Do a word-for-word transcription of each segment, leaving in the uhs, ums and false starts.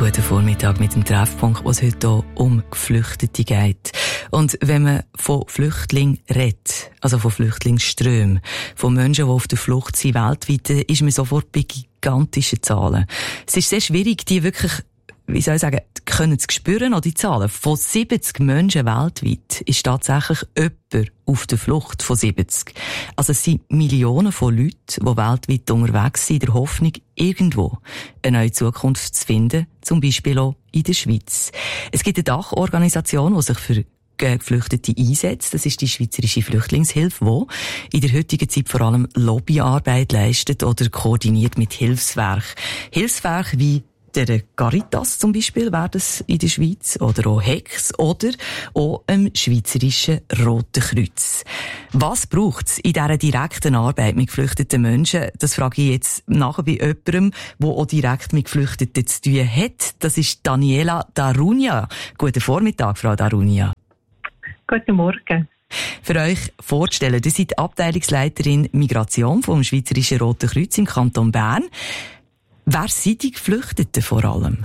Guten Vormittag mit dem Treffpunkt, wo es heute hier um Geflüchtete geht. Und wenn man von Flüchtlingen redet, also von Flüchtlingsströmen, von Menschen, die auf der Flucht sind weltweit, ist man sofort bei gigantischen Zahlen. Es ist sehr schwierig, die wirklich, wie soll ich sagen, können zu spüren, auch die Zahlen. Von siebzig Menschen weltweit ist tatsächlich jemand auf der Flucht von siebzig. Also es sind Millionen von Leuten, die weltweit unterwegs sind, in der Hoffnung, irgendwo eine neue Zukunft zu finden, zum Beispiel auch in der Schweiz. Es gibt eine Dachorganisation, die sich für Geflüchtete einsetzt. Das ist die Schweizerische Flüchtlingshilfe, die in der heutigen Zeit vor allem Lobbyarbeit leistet oder koordiniert mit Hilfswerken. Hilfswerke wie der Caritas zum Beispiel wäre das in der Schweiz, oder auch Hex, oder auch im Schweizerischen Roten Kreuz. Was braucht es in dieser direkten Arbeit mit geflüchteten Menschen? Das frage ich jetzt nachher bei jemandem, der auch direkt mit Geflüchteten zu tun hat. Das ist Daniela Darunia. Guten Vormittag, Frau Darunia. Guten Morgen. Für euch vorzustellen, ihr seid Abteilungsleiterin Migration vom Schweizerischen Roten Kreuz im Kanton Bern. Wer sind die Geflüchteten vor allem?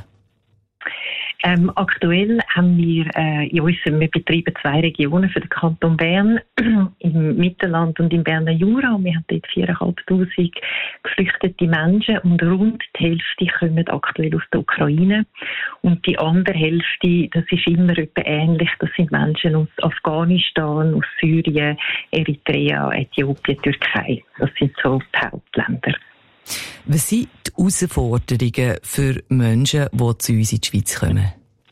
Ähm, aktuell haben wir äh, in unserem, wir betreiben zwei Regionen für den Kanton Bern, im Mittelland und im Berner Jura. Und wir haben dort viertausendfünfhundert geflüchtete Menschen und rund die Hälfte kommen aktuell aus der Ukraine. Und die andere Hälfte, das ist immer etwa ähnlich, das sind Menschen aus Afghanistan, aus Syrien, Eritrea, Äthiopien, Türkei. Das sind so die Hauptländer. Was sind die Herausforderungen für Menschen, die zu uns in die Schweiz kommen?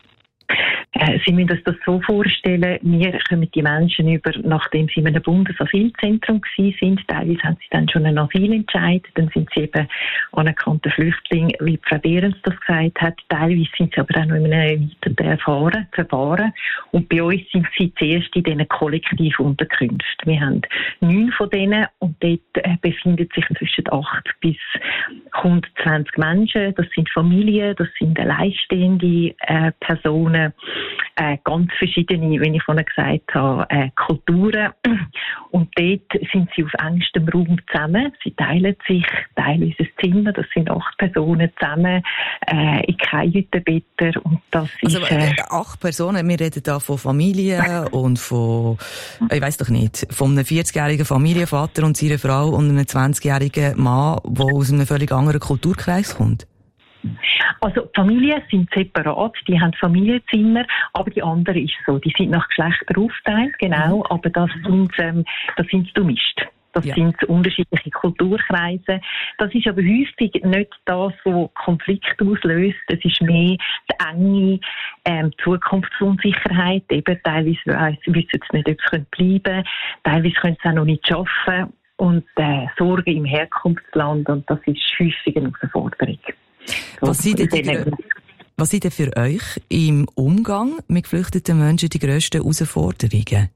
Sie müssen sich das so vorstellen, wir kommen die Menschen über, nachdem sie in einem Bundesasylzentrum gewesen sind. Teilweise haben sie dann schon einen Asylentscheid, dann sind sie eben anerkannte Flüchtlinge, wie Frau Behrens das gesagt hat. Teilweise sind sie aber auch noch in einem erweiterten Verfahren. Und bei uns sind sie zuerst in diesen Kollektivunterkünften. Wir haben neun von denen und dort befinden sich zwischen acht bis hundertzwanzig Menschen. Das sind Familien, das sind alleinstehende äh, Personen. Äh, ganz verschiedene, wie ich vorhin gesagt habe, äh, Kulturen. Und dort sind sie auf engstem Raum zusammen. Sie teilen sich, teilen unser Zimmer. Das sind acht Personen zusammen, äh, in Kajütenbetten. Und das also, ist, äh, acht Personen, wir reden da von Familie und von, ich weiss doch nicht, von einem vierzigjährigen Familienvater und seiner Frau und einem zwanzigjährigen Mann, der aus einem völlig anderen Kulturkreis kommt. Also die Familien sind separat, die haben Familienzimmer, aber die anderen ist so, die sind nach Geschlechter aufgeteilt, genau, mhm. aber das sind, ähm, das sind gemischt. Das ja. sind unterschiedliche Kulturkreise. Das ist aber häufig nicht das, was Konflikt auslöst. Es ist mehr die enge ähm, Zukunftsunsicherheit. Eben, teilweise wissen sie nicht, ob sie bleiben können. Teilweise können sie auch noch nicht arbeiten. Und äh, Sorge im Herkunftsland. Und das ist häufig eine Herausforderung. Was sind, denn die, was sind denn für euch im Umgang mit geflüchteten Menschen die grössten Herausforderungen?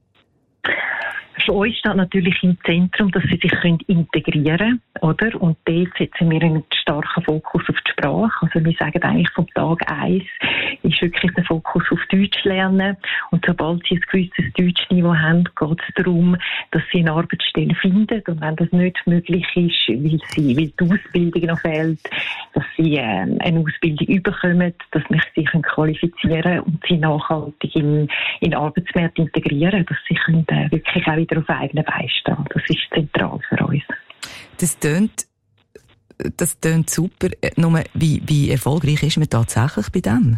Für uns steht natürlich im Zentrum, dass sie sich integrieren können, oder? Und dort setzen wir einen starken Fokus auf die Sprache. Also wir sagen eigentlich vom Tag eins ist wirklich der Fokus auf Deutsch lernen. Und sobald sie ein gewisses Deutschniveau haben, geht es darum, dass sie eine Arbeitsstelle finden. Und wenn das nicht möglich ist, weil, sie, weil die Ausbildung noch fehlt, dass sie äh, eine Ausbildung bekommen, dass wir sie können qualifizieren und sie nachhaltig in, in den Arbeitsmarkt integrieren, dass sie können, äh, wirklich auch wieder auf eigenen Beinen stehen. Das ist zentral für uns. Das tönt, das tönt super. Nur, wie, wie erfolgreich ist man tatsächlich bei dem?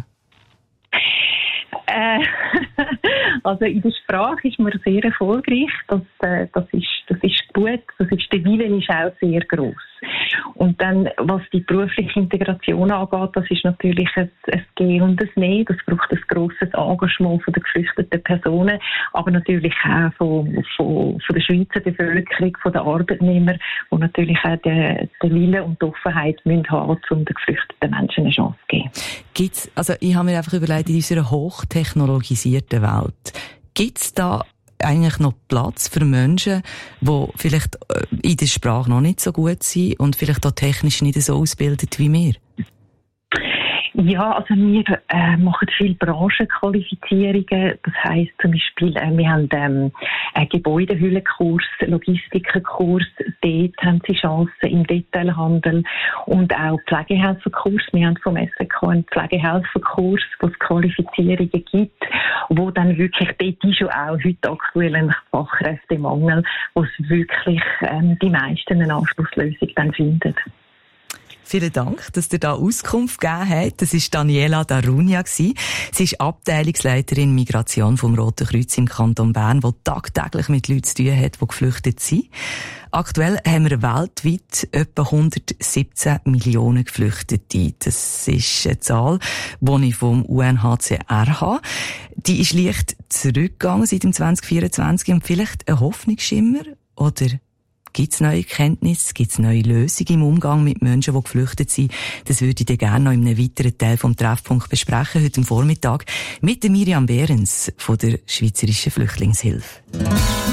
Äh, also in der Sprache ist man sehr erfolgreich. Das, äh, das, ist, das ist gut. Das ist, der Wille ist auch sehr gross. Und dann, was die berufliche Integration angeht, das ist natürlich ein, ein Gehen und ein Nehmen. Das braucht ein grosses Engagement von den geflüchteten Personen, aber natürlich auch von, von, von der Schweizer Bevölkerung, von den Arbeitnehmern, die natürlich auch den, den Willen und die Offenheit müssen haben, um den geflüchteten Menschen eine Chance zu geben. Gibt's, also ich habe mir einfach überlegt, in unserer hochtechnologisierten Welt, gibt es da eigentlich noch Platz für Menschen, die vielleicht in der Sprache noch nicht so gut sind und vielleicht auch technisch nicht so ausgebildet wie wir? Ja, also wir äh, machen viele Branchenqualifizierungen. Das heisst zum Beispiel, äh, wir haben ähm, einen Gebäudehüllenkurs, Logistikkurs, dort haben sie Chancen im Detailhandel und auch Pflegehelferkurs. Wir haben vom S E K einen Pflegehelferkurs, wo es Qualifizierungen gibt, wo dann wirklich, dort ist schon auch heute aktuell ein Fachkräftemangel, wo es wirklich ähm, die meisten eine Anschlusslösung dann finden. Vielen Dank, dass ihr da Auskunft gegeben habt. Das war Daniela Darunia. Sie ist Abteilungsleiterin Migration vom Roten Kreuz im Kanton Bern, die tagtäglich mit Leuten zu tun hat, die geflüchtet sind. Aktuell haben wir weltweit etwa hundertsiebzehn Millionen Geflüchtete. Das ist eine Zahl, die ich vom U N H C R habe. Die ist leicht zurückgegangen seit dem zwanzig vierundzwanzig und vielleicht ein Hoffnungsschimmer oder gibt es neue Kenntnisse? Gibt es neue Lösungen im Umgang mit Menschen, die geflüchtet sind? Das würde ich dann gerne noch in einem weiteren Teil vom Treffpunkt besprechen, heute am Vormittag, mit der Miriam Behrens von der Schweizerischen Flüchtlingshilfe.